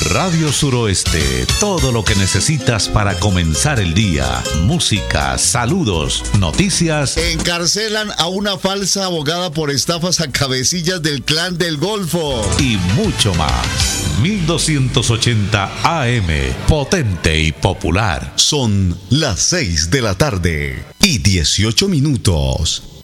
Radio Suroeste, todo lo que necesitas para comenzar el día. Música, saludos, noticias. Encarcelan a una falsa abogada por estafas a cabecillas del Clan del Golfo. Y mucho más. 1280 AM, potente y popular. Son las 6 de la tarde y 18 minutos.